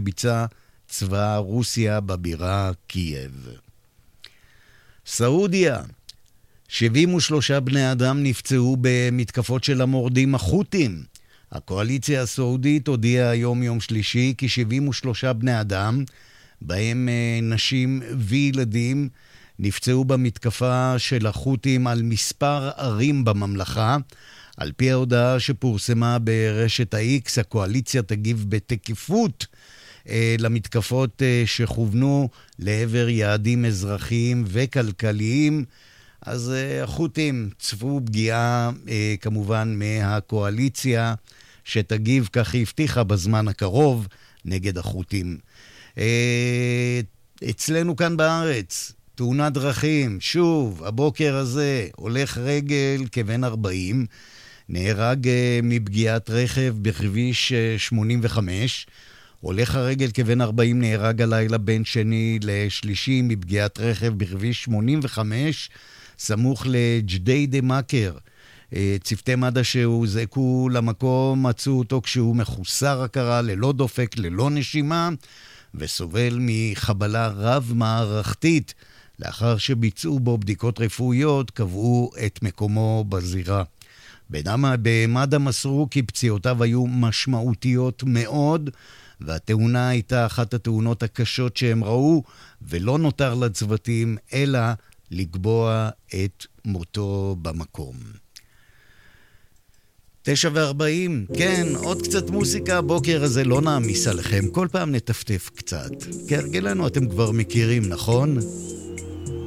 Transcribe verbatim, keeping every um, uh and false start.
שביצע צבא רוסיה בבירה קייב. סעודיה, שבעים ושלושה בני אדם נפצעו במתקפות של המורדים החות'ים. הקואליציה הסעודית הודיעה היום יום שלישי כי שבעים ושלושה בני אדם, בהם נשים וילדים, נפצעו במתקפה של החות'ים על מספר ערים בממלכה. על פי ההודעה שפורסמה ברשת ה-X, הקואליציה תגיב בתקיפות אה, למתקפות אה, שכוונו לעבר יעדים אזרחיים וכלכליים. אז אה, החות'ים צפו פגיעה אה, כמובן מהקואליציה שתגיב, כך היא הבטיחה, בזמן הקרוב נגד החות'ים. אה, אצלנו כאן בארץ, תאונת דרכים, שוב, הבוקר הזה, הולך רגל כבן ארבעים, נהרג uh, מפגיעת רכב בכביש uh, שמונים וחמש, הולך הרגל כבן ארבעים נהרג הלילה בין שני לשלישי מפגיעת רכב בכביש שמונים וחמש, סמוך לג'דיידה מכר. Uh, צוותי מד"א שהוזעקו למקום מצאו אותו כשהוא מחוסר הכרה, ללא דופק, ללא נשימה, וסובל מחבלה רב-מערכתית. לאחר שביצעו בו בדיקות רפואיות, קבעו את מקומו בזירה. במד"א מסרו כי פציעותיו היו משמעותיות מאוד, והתאונה הייתה אחת התאונות הקשות שהם ראו, ולא נותר לצוותים אלא לקבוע את מותו במקום. תשע וארבעים, כן, עוד קצת מוסיקה, הבוקר הזה לא נעמיס עליכם, כל פעם נטפטף קצת. כהרגלנו אתם כבר מכירים, נכון?